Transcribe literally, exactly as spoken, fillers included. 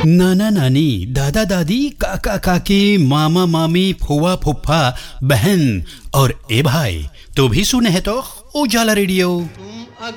नाना नानी, दादा दादी, काका काकी, मामा मामी, फुआ फुफ्फा, बहन और ए भाई, तो भी सुने है तो उजाला रेडियो।